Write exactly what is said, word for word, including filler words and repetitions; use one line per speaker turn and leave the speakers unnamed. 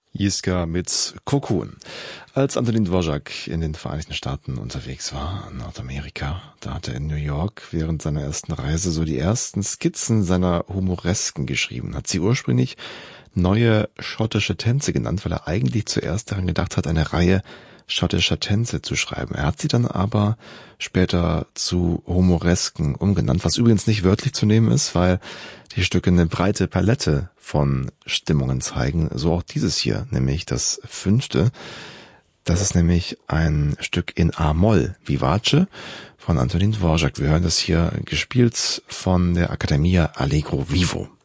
Jiska mit Cocoon. Als Antonín Dvořák in den Vereinigten Staaten unterwegs war, in Nordamerika, da hat er in New York während seiner ersten Reise so die ersten Skizzen seiner Humoresken geschrieben. Hat sie ursprünglich neue schottische Tänze genannt, weil er eigentlich zuerst daran gedacht hat, eine Reihe schottischer Tänze zu schreiben. Er hat sie dann aber später zu Humoresken umgenannt, was übrigens nicht wörtlich zu nehmen ist, weil die Stücke eine breite Palette von Stimmungen zeigen. So auch dieses hier, nämlich das fünfte. Das ist nämlich ein Stück in A-Moll, Vivace von Antonín Dvořák. Wir hören das hier gespielt von der Accademia Allegro Vivo.